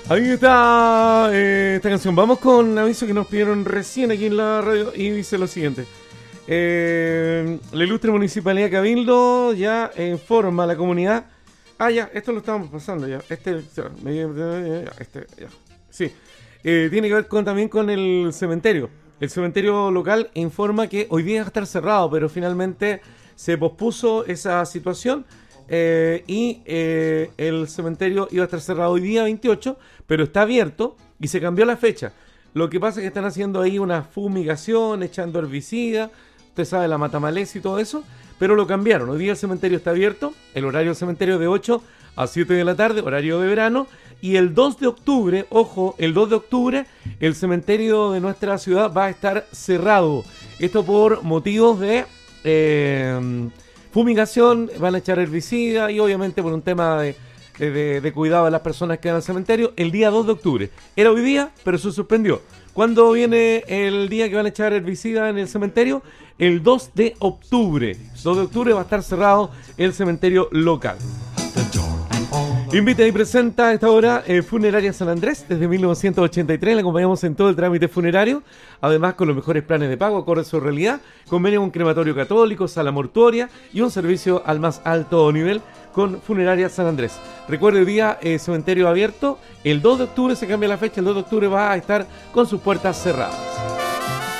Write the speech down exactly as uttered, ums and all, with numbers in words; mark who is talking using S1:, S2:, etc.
S1: Ahí está eh, esta canción. Vamos con un aviso que nos pidieron recién aquí en la radio y dice lo siguiente. Eh, la ilustre Municipalidad Cabildo ya informa a la comunidad. Ah, ya, esto lo estábamos pasando ya. Este, este, ya. Sí. Eh, tiene que ver con, también con el cementerio. El cementerio local informa que hoy día va a estar cerrado, pero finalmente se pospuso esa situación. Eh, y eh, el cementerio iba a estar cerrado hoy día veintiocho, pero está abierto y se cambió la fecha. Lo que pasa es que están haciendo ahí una fumigación, echando herbicida, usted sabe, la matamaleza y todo eso, pero lo cambiaron. Hoy día el cementerio está abierto, el horario del cementerio es de ocho a siete de la tarde, horario de verano, y el dos de octubre, ojo, el dos de octubre el cementerio de nuestra ciudad va a estar cerrado. Esto por motivos de... Eh, fumigación, van a echar herbicida y obviamente por un tema de, de, de cuidado de las personas que van al cementerio, el día dos de octubre. Era hoy día, pero se suspendió. ¿Cuándo viene el día que van a echar herbicida en el cementerio? El dos de octubre. dos de octubre va a estar cerrado el cementerio local. Invita y presenta a esta hora eh, Funeraria San Andrés. Desde mil novecientos ochenta y tres la acompañamos en todo el trámite funerario. Además, con los mejores planes de pago, acorde a su realidad. Convenio con crematorio católico, sala mortuoria y un servicio al más alto nivel con Funeraria San Andrés. Recuerde, el día eh, cementerio abierto. El dos de octubre se cambia la fecha. El dos de octubre va a estar con sus puertas cerradas.